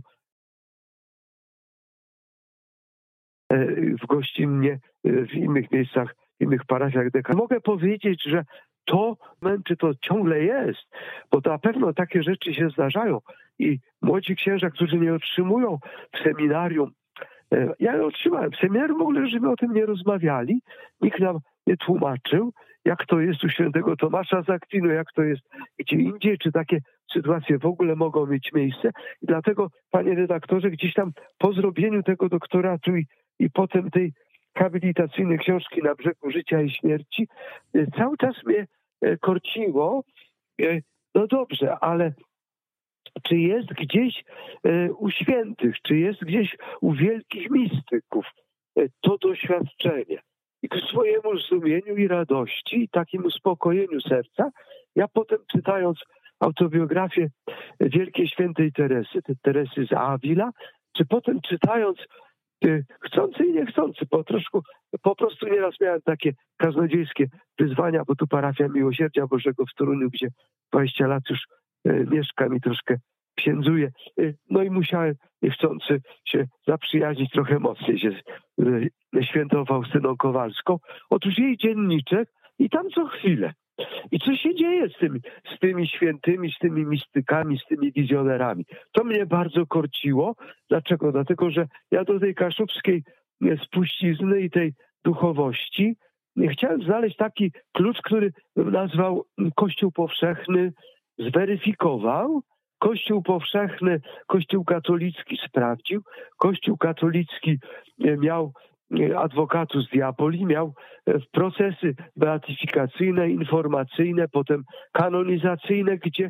w gościnnie, w innych miejscach, w innych parafiach dekanatu. Mogę powiedzieć, że to męczy, to ciągle jest, bo na pewno takie rzeczy się zdarzają i młodzi księża, którzy nie otrzymują w seminarium, ja je otrzymałem w seminarium, w ogóle żeśmy o tym nie rozmawiali, nikt nam nie tłumaczył, jak to jest u świętego Tomasza z Akwinu, jak to jest gdzie indziej, czy takie sytuacje w ogóle mogą mieć miejsce. I dlatego, panie redaktorze, gdzieś tam po zrobieniu tego doktoratu i potem tej habilitacyjnej książki Na brzegu życia i śmierci, cały czas mnie korciło, no dobrze, ale czy jest gdzieś u świętych, czy jest gdzieś u wielkich mistyków to doświadczenie? I ku swojemu zdumieniu i radości, i takim uspokojeniu serca, ja potem czytając autobiografię wielkiej świętej Teresy z Avila, czy potem czytając chcący i niechcący, po prostu nieraz miałem takie kaznodziejskie wyzwania, bo tu parafia Miłosierdzia Bożego w Toruniu, gdzie 20 lat już mieszkam i troszkę księdzuję. No i musiałem niechcący się zaprzyjaźnić trochę mocniej się z świętą Faustyną Kowalską. Otóż jej dzienniczek i tam co chwilę. I co się dzieje z tymi świętymi, z tymi mistykami, z tymi wizjonerami? To mnie bardzo korciło. Dlaczego? Dlatego, że ja do tej kaszubskiej spuścizny i tej duchowości chciałem znaleźć taki klucz, który bym nazwał Kościół powszechny zweryfikował, Kościół powszechny, Kościół katolicki sprawdził, Kościół katolicki miał advocatus diaboli, miał procesy beatyfikacyjne, informacyjne, potem kanonizacyjne, gdzie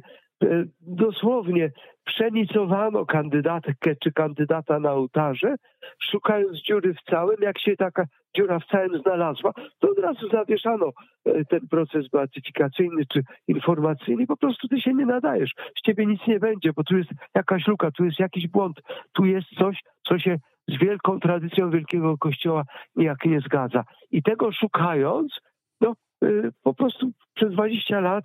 dosłownie przenicowano kandydatkę czy kandydata na ołtarze, szukając dziury w całym. Jak się taka dziura w całym znalazła, to od razu zawieszano ten proces beatyfikacyjny czy informacyjny. Po prostu ty się nie nadajesz. Z ciebie nic nie będzie, bo tu jest jakaś luka, tu jest jakiś błąd, tu jest coś, co się z wielką tradycją Wielkiego Kościoła nijak nie zgadza. I tego szukając, po prostu przez 20 lat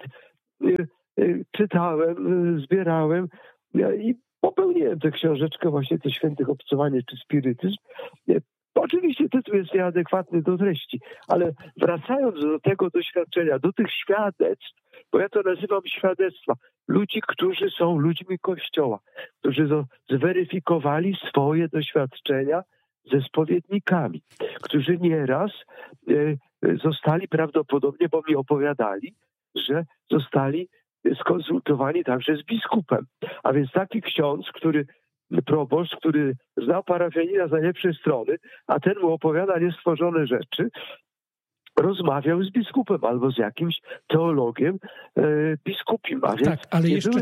czytałem, zbierałem i popełniłem tę książeczkę właśnie to Świętych Obcowanie czy Spirytyzm. Oczywiście tytuł jest nieadekwatny do treści, ale wracając do tego doświadczenia, do tych świadectw, bo ja to nazywam świadectwa, ludzi, którzy są ludźmi Kościoła, którzy zweryfikowali swoje doświadczenia ze spowiednikami, którzy nieraz zostali prawdopodobnie, bo mi opowiadali, że zostali skonsultowani także z biskupem. A więc taki ksiądz, proboszcz, który znał parafianina z najlepszej strony, a ten mu opowiada niestworzone rzeczy, rozmawiał z biskupem albo z jakimś teologiem biskupim. A więc tak, ale jeszcze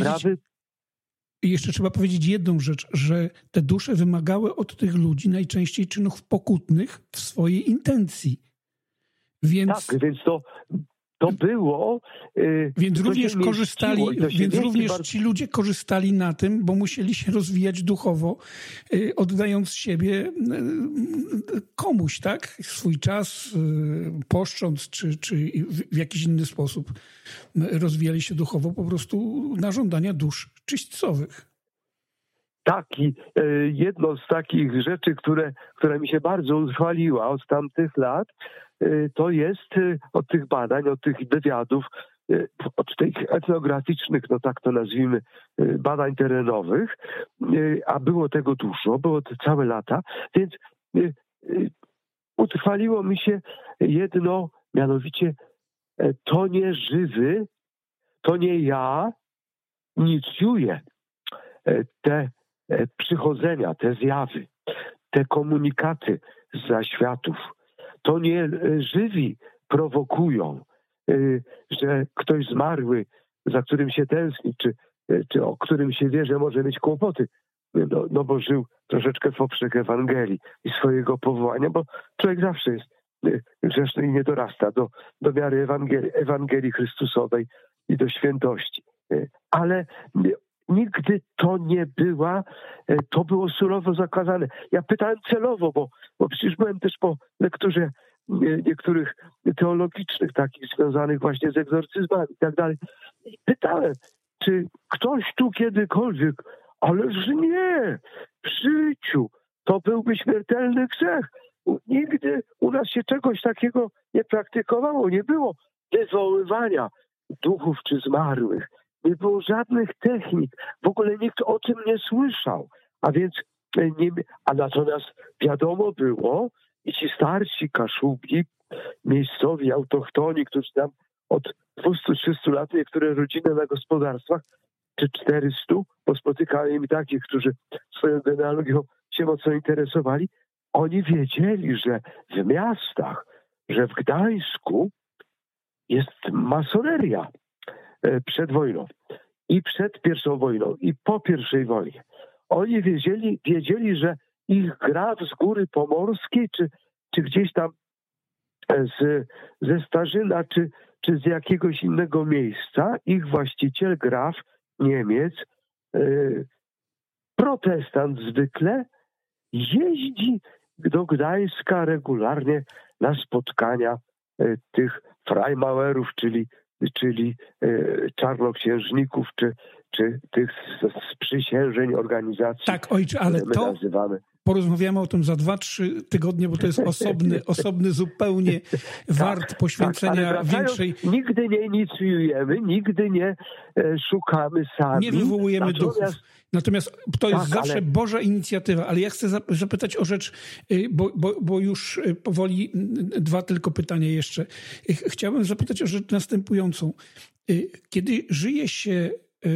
trzeba powiedzieć jedną rzecz, że te dusze wymagały od tych ludzi najczęściej czynów pokutnych w swojej intencji. Więc... Tak, więc to było... Więc również ci ludzie korzystali na tym, bo musieli się rozwijać duchowo, oddając siebie komuś, tak? Swój czas, poszcząc, czy w jakiś inny sposób rozwijali się duchowo po prostu na żądania dusz czyśćcowych. Tak, i jedno z takich rzeczy, która mi się bardzo utrwaliła od tamtych lat, to jest od tych badań, od tych wywiadów, od tych etnograficznych, no tak to nazwijmy, badań terenowych, a było tego dużo, było to całe lata, więc utrwaliło mi się jedno, mianowicie to nie żywy, to nie ja inicjuję te przychodzenia, te zjawy, te komunikaty z zaświatów. To nie żywi prowokują, że ktoś zmarły, za którym się tęskni, czy o którym się wie, że może mieć kłopoty, no bo żył troszeczkę w poprzek Ewangelii i swojego powołania, bo człowiek zawsze jest grzeszny i nie dorasta do miary Ewangelii Chrystusowej i do świętości. Ale nigdy to było surowo zakazane. Ja pytałem celowo, bo przecież byłem też po lekturze niektórych teologicznych, takich związanych właśnie z egzorcyzmami i tak dalej. I pytałem, czy ktoś tu kiedykolwiek, ależ nie, w życiu to byłby śmiertelny grzech. Nigdy u nas się czegoś takiego nie praktykowało, nie było wywoływania duchów czy zmarłych. Nie było żadnych technik. W ogóle nikt o tym nie słyszał. A natomiast wiadomo było, i ci starsi Kaszubi, miejscowi, autochtoni, którzy tam od 200-300 lat, niektóre rodziny na gospodarstwach, czy 400, bo spotykałem mi takich, którzy swoją genealogią się mocno interesowali, oni wiedzieli, że w miastach, że w Gdańsku jest masoneria przed wojną i przed pierwszą wojną i po pierwszej wojnie. Oni wiedzieli, że ich graf z Góry Pomorskiej, czy gdzieś tam ze Starzyna, czy z jakiegoś innego miejsca, ich właściciel, graf, Niemiec, protestant zwykle, jeździ do Gdańska regularnie na spotkania tych Freimauerów, czyli czarnoksiężników, czy tych sprzysiężeń organizacji. Tak, ojcze, ale to nazywamy. Porozmawiamy o tym za 2-3 tygodnie, bo to jest osobny zupełnie wart poświęcenia większej... Nigdy nie inicjujemy, nigdy nie szukamy sami. Nie wywołujemy duchów. Natomiast to jest zawsze Boża inicjatywa. Ale ja chcę zapytać o rzecz, bo już powoli 2 tylko pytania jeszcze. Chciałbym zapytać o rzecz następującą. Kiedy żyje się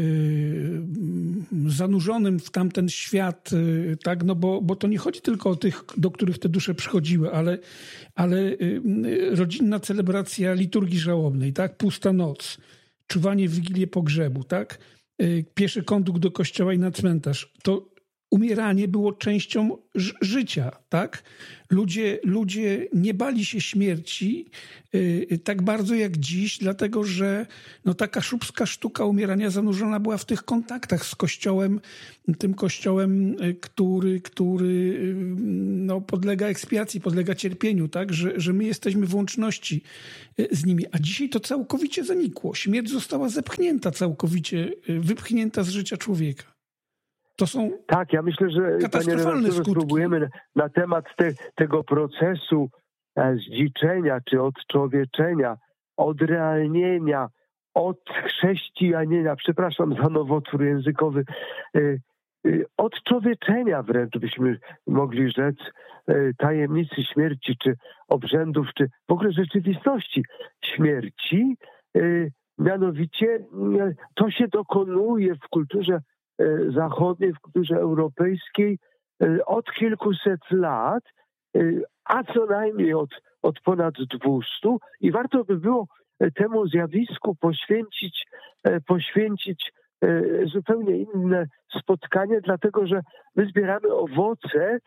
zanurzonym w tamten świat, tak, no bo to nie chodzi tylko o tych, do których te dusze przychodziły, ale rodzinna celebracja liturgii żałobnej, tak, pusta noc, czuwanie w Wigilię pogrzebu, tak? Pieszy kondukt do kościoła i na cmentarz. To umieranie było częścią życia, tak? Ludzie nie bali się śmierci tak bardzo jak dziś, dlatego że ta kaszubska sztuka umierania zanurzona była w tych kontaktach z Kościołem, tym Kościołem, który podlega ekspiacji, podlega cierpieniu, tak? Że my jesteśmy w łączności z nimi. A dzisiaj to całkowicie zanikło. Śmierć została zepchnięta całkowicie, wypchnięta z życia człowieka. To są tak, ja myślę, że katastrofalne skutki. Spróbujemy na temat tego procesu zdziczenia czy odczłowieczenia, odrealnienia, odchrześcijanienia, przepraszam za nowotwór językowy, odczłowieczenia wręcz byśmy mogli rzec, tajemnicy śmierci, czy obrzędów, czy w ogóle rzeczywistości śmierci. Mianowicie to się dokonuje w kulturze zachodniej, w kulturze europejskiej od kilkuset lat, a co najmniej od ponad 200, i warto by było temu zjawisku poświęcić zupełnie inne spotkanie, dlatego że my zbieramy owoce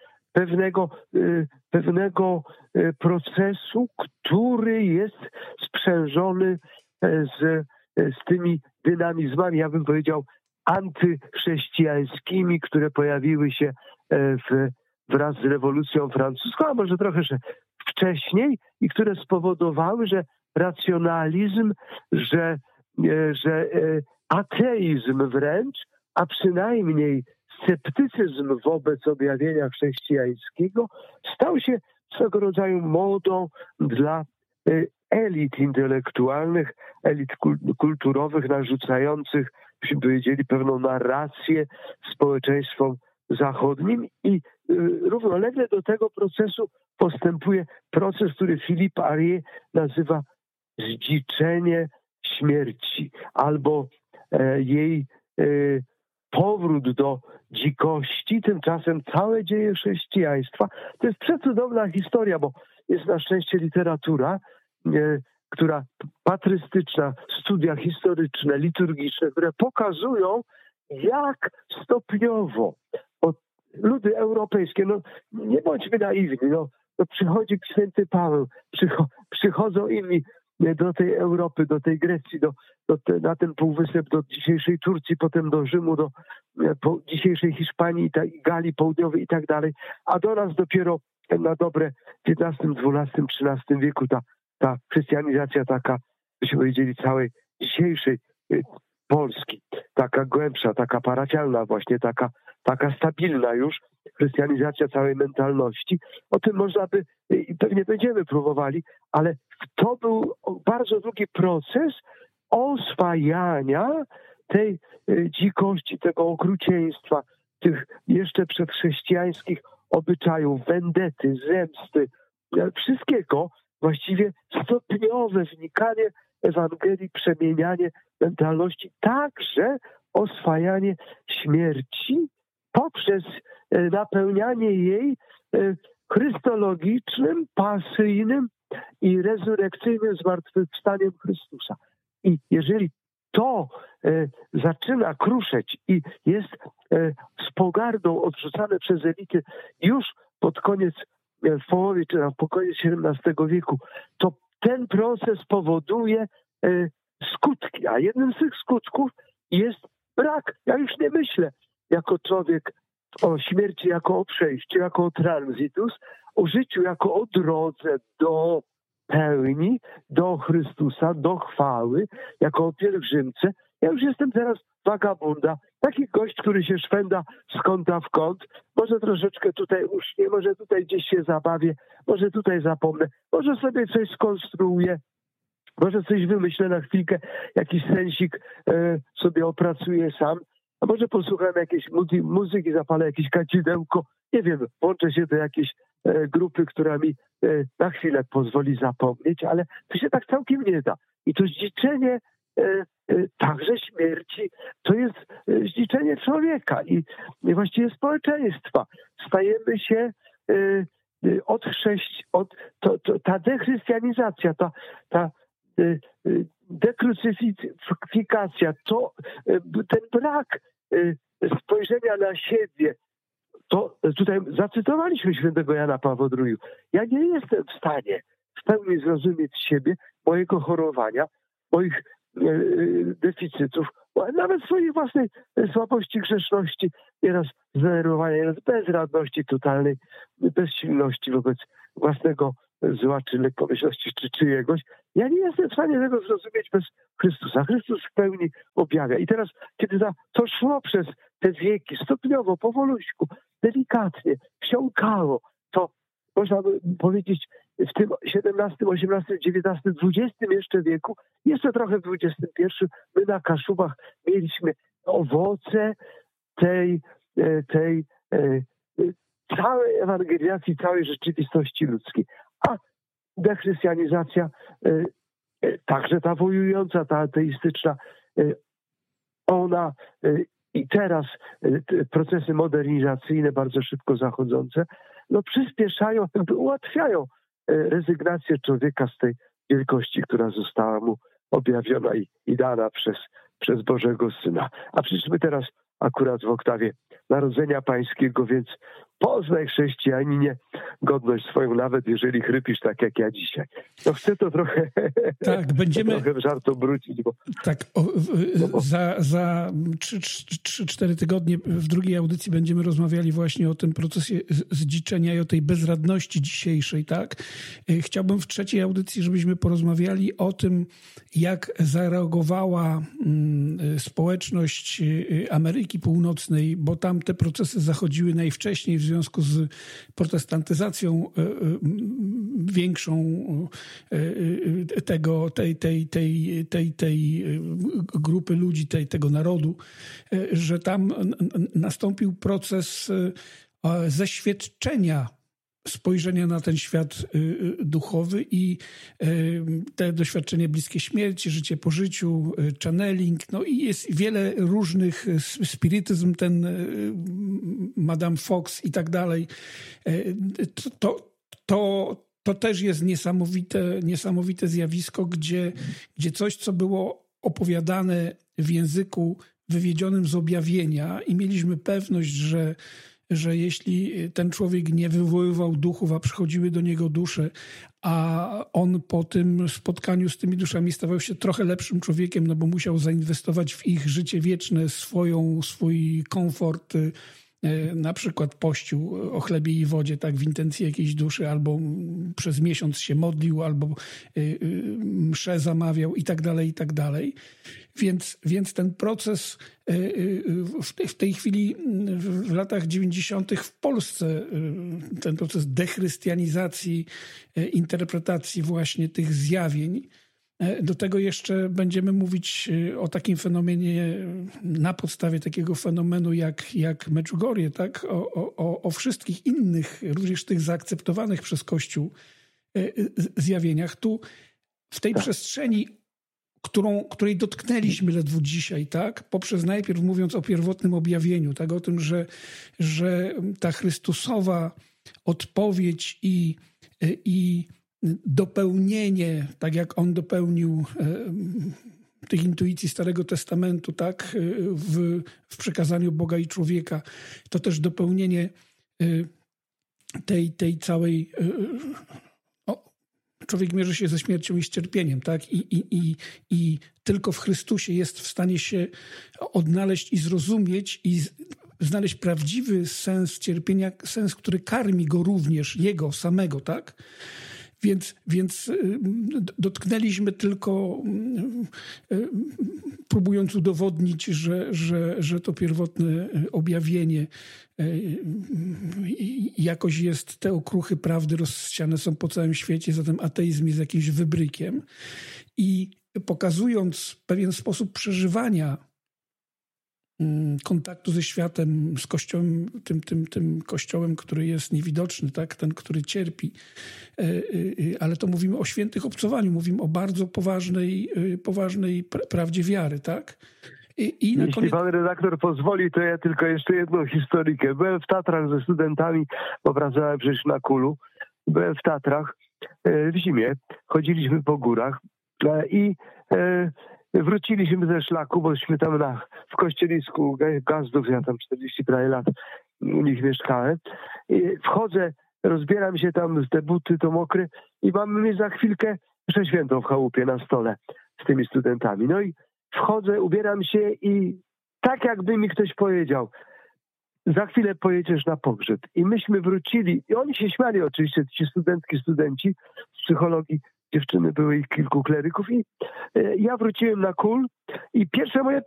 pewnego procesu, który jest sprzężony z tymi dynamizmami, ja bym powiedział, antychrześcijańskimi, które pojawiły się wraz z rewolucją francuską, a może trochę wcześniej, i które spowodowały, że racjonalizm, że ateizm wręcz, a przynajmniej sceptycyzm wobec objawienia chrześcijańskiego stał się swego rodzaju modą dla elit intelektualnych, elit kulturowych, narzucających, byśmy powiedzieli, pewną narrację społeczeństwom zachodnim, i równolegle do tego procesu postępuje proces, który Philippe Arié nazywa zdziczenie śmierci, albo jej powrót do dzikości. Tymczasem całe dzieje chrześcijaństwa to jest przecudowna historia, bo jest na szczęście literatura, która patrystyczna, studia historyczne, liturgiczne, które pokazują, jak stopniowo ludy europejskie, nie bądźmy naiwni, przychodzi święty Paweł, przychodzą inni do tej Europy, do tej Grecji, na ten półwysep, do dzisiejszej Turcji, potem do Rzymu, do dzisiejszej Hiszpanii, Galii Południowej i tak dalej, a do nas dopiero na dobre w XV, XII, XIII wieku ta chrystianizacja taka, byśmy powiedzieli, całej dzisiejszej Polski, taka głębsza, taka parafialna właśnie, taka stabilna już chrystianizacja całej mentalności. O tym można by, i pewnie będziemy próbowali, ale to był bardzo długi proces oswajania tej dzikości, tego okrucieństwa, tych jeszcze przedchrześcijańskich obyczajów, wendety, zemsty, wszystkiego, właściwie stopniowe wnikanie Ewangelii, przemienianie mentalności, także oswajanie śmierci poprzez napełnianie jej chrystologicznym, pasyjnym i rezurekcyjnym zmartwychwstaniem Chrystusa. I jeżeli to zaczyna kruszeć i jest z pogardą odrzucane przez elity już pod koniec, w połowie czy po koniec XVII wieku, to ten proces powoduje skutki, a jednym z tych skutków jest brak. Ja już nie myślę jako człowiek o śmierci jako o przejściu, jako o transitus, o życiu jako o drodze do pełni, do Chrystusa, do chwały, jako o pielgrzymce. Ja już jestem teraz wagabunda, taki gość, który się szwenda z kąta w kąt, może troszeczkę tutaj uśnie, może tutaj gdzieś się zabawię, może tutaj zapomnę, może sobie coś skonstruuję, może coś wymyślę na chwilkę, jakiś sensik sobie opracuję sam, a może posłucham jakiejś muzyki, zapalę jakieś kadzidełko, nie wiem, włączę się do jakiejś grupy, która mi na chwilę pozwoli zapomnieć, ale to się tak całkiem nie da. I to zdziczenie także śmierci, to jest zdziczenie człowieka i właściwie społeczeństwa. Stajemy się ta dechrystianizacja, ta dekrucyfikacja, to ten brak spojrzenia na siebie, to tutaj zacytowaliśmy świętego Jana Pawła II. Ja nie jestem w stanie w pełni zrozumieć siebie, mojego chorowania, moich deficytów, nawet swojej własnej słabości, grzeszności, nieraz zdenerwowania, nieraz bezradności totalnej, bezsilności wobec własnego zła, czy lekkomyślności, czy czyjegoś. Ja nie jestem w stanie tego zrozumieć bez Chrystusa. Chrystus w pełni objawia. I teraz, kiedy to szło przez te wieki, stopniowo, powoluśku, delikatnie, wsiąkało, to można by powiedzieć w tym XVII, XVIII, XIX, XX jeszcze wieku, jeszcze trochę w XXI, my na Kaszubach mieliśmy owoce tej całej ewangelizacji, całej rzeczywistości ludzkiej. A dechrystianizacja, także ta wojująca, ta ateistyczna, ona i teraz procesy modernizacyjne, bardzo szybko zachodzące, przyspieszają, jakby ułatwiają rezygnację człowieka z tej wielkości, która została mu objawiona i dana przez Bożego Syna. A przecież my teraz akurat w oktawie Narodzenia Pańskiego, więc poznaj, chrześcijaninie, godność swoją, nawet jeżeli chrypisz tak jak ja dzisiaj. Chcę to trochę, trochę w żart obrócić. Tak, za 3-4 tygodnie w drugiej audycji będziemy rozmawiali właśnie o tym procesie zdziczenia i o tej bezradności dzisiejszej, tak? Chciałbym w trzeciej audycji, żebyśmy porozmawiali o tym, jak zareagowała społeczność Ameryki Północnej, bo tam te procesy zachodziły najwcześniej w związku z protestantyzacją większą tej grupy ludzi, tego narodu, że tam nastąpił proces zeświadczenia spojrzenia na ten świat duchowy i te doświadczenia bliskie śmierci, życie po życiu, channeling, i jest wiele różnych, spirytyzm, ten Madame Fox i tak dalej. To też jest niesamowite zjawisko, gdzie coś, co było opowiadane w języku wywiedzionym z objawienia i mieliśmy pewność, że jeśli ten człowiek nie wywoływał duchów, a przychodziły do niego dusze, a on po tym spotkaniu z tymi duszami stawał się trochę lepszym człowiekiem, bo musiał zainwestować w ich życie wieczne, swój komfort, na przykład pościł o chlebie i wodzie, tak, w intencji jakiejś duszy, albo przez miesiąc się modlił, albo mszę zamawiał i tak dalej. Więc ten proces w tej chwili, w latach 90. w Polsce, ten proces dechrystianizacji, interpretacji właśnie tych zjawień. Do tego jeszcze będziemy mówić o takim fenomenie, na podstawie takiego fenomenu jak Medjugorje, tak? O wszystkich innych, również tych zaakceptowanych przez Kościół zjawieniach. Tu w tej przestrzeni, której dotknęliśmy ledwo dzisiaj, tak? Poprzez najpierw mówiąc o pierwotnym objawieniu, tak? O tym, że ta Chrystusowa odpowiedź i dopełnienie, tak jak on dopełnił tych intuicji Starego Testamentu, tak, w przekazaniu Boga i człowieka, to też dopełnienie tej całej... Człowiek mierzy się ze śmiercią i z cierpieniem, tak? I tylko w Chrystusie jest w stanie się odnaleźć i zrozumieć i znaleźć prawdziwy sens cierpienia, sens, który karmi go również, jego samego, tak? Więc dotknęliśmy tylko, próbując udowodnić, że to pierwotne objawienie jakoś jest, te okruchy prawdy rozsiane są po całym świecie, zatem ateizm jest jakimś wybrykiem. I pokazując pewien sposób przeżywania kontaktu ze światem, z Kościołem, tym Kościołem, który jest niewidoczny, tak? Ten, który cierpi. Ale to mówimy o świętych obcowaniu, mówimy o bardzo poważnej prawdzie wiary, tak? Jeśli pan redaktor pozwoli, to ja tylko jeszcze jedną historykę. Byłem w Tatrach ze studentami, bo pracowałem przecież na Kulu. Byłem w Tatrach w zimie, chodziliśmy po górach. I wróciliśmy ze szlaku, bośmy tam w Kościelisku Gazdów, ja tam 40 prawie lat u nich mieszkałem. I wchodzę, rozbieram się tam, te buty to mokre i mamy mieć za chwilkę mszę świętą w chałupie na stole z tymi studentami. No i wchodzę, ubieram się i tak jakby mi ktoś powiedział, za chwilę pojedziesz na pogrzeb. I myśmy wrócili i oni się śmiali oczywiście, ci studenci z psychologii, dziewczyny były ich kilku kleryków i ja wróciłem na KUL i pierwsze moje